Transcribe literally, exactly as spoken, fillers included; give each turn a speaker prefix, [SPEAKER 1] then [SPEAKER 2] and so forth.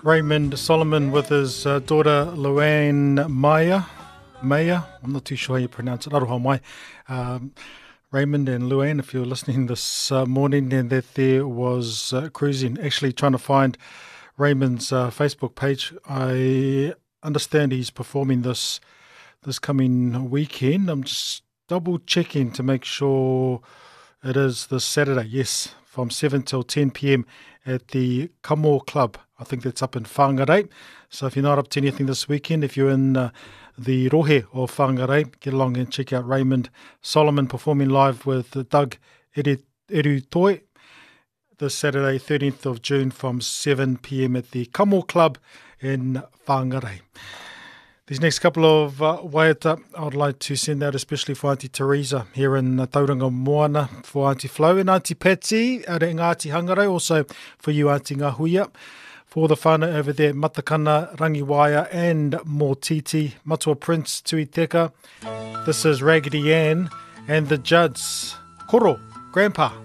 [SPEAKER 1] Raymond Solomon with his uh, daughter Luanne Maya. Maya, I'm not too sure how you pronounce it. Aroha mai. Um, Raymond and Luanne, if you're listening this uh, morning, and that there was uh, cruising, actually trying to find Raymond's uh, Facebook page. I understand he's performing this this coming weekend. I'm just double checking to make sure it is this Saturday. Yes, from seven till ten p.m. at the Kamo Club. I think that's up in Whangarei. So if you're not up to anything this weekend, if you're in uh, the Rohe of Whangarei, get along and check out Raymond Solomon performing live with uh, Doug Eru, Eru Toi this Saturday, thirteenth of June from seven p.m. at the Kamo Club in Whangarei. These next couple of uh, waiata, I would like to send out especially for Auntie Teresa here in uh, Tauranga Moana, for Auntie Flo and Auntie Patsy out at Ngāti Hangarei, also for you Auntie Ngahuia, for the whānau over there at Matakana, Rangiwaia and Motiti, Matua Prince, Tuiteka. This is Raggedy Ann and the Judds. Koro, Grandpa.